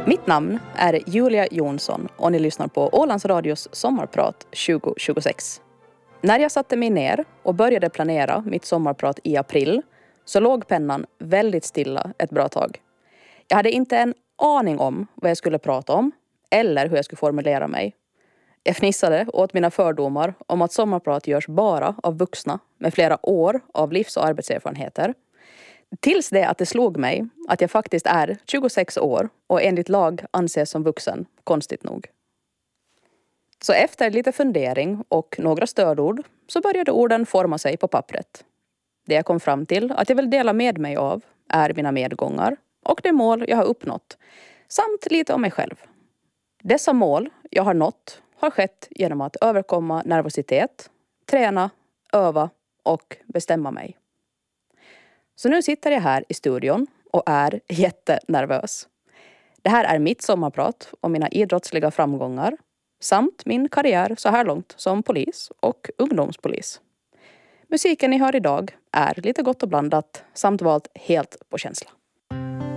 Mitt namn är Julia Jonsson och ni lyssnar på Ålands Radios sommarprat 2026. När jag satte mig ner och började planera mitt sommarprat i april så låg pennan väldigt stilla ett bra tag. Jag hade inte en aning om vad jag skulle prata om eller hur jag skulle formulera mig. Jag fnissade åt mina fördomar om att sommarprat görs bara av vuxna med flera år av livs- och arbetserfarenheter. Tills det att det slog mig att jag faktiskt är 26 år och enligt lag anses som vuxen, konstigt nog. Så efter lite fundering och några stödord så började orden forma sig på pappret. Det jag kom fram till att jag vill dela med mig av är mina medgångar och det mål jag har uppnått, samt lite om mig själv. Dessa mål jag har nått har skett genom att överkomma nervositet, träna, öva och bestämma mig. Så nu sitter jag här i studion och är jättenervös. Det här är mitt sommarprat om mina idrottsliga framgångar samt min karriär så här långt som polis och ungdomspolis. Musiken ni hör idag är lite gott och blandat samt valt helt på känsla.